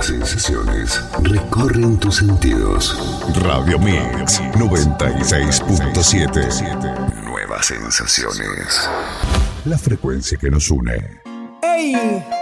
Nuevas sensaciones recorren tus sentidos. Radio Mix 96.7. Nuevas sensaciones. La frecuencia que nos une. ¡Ey!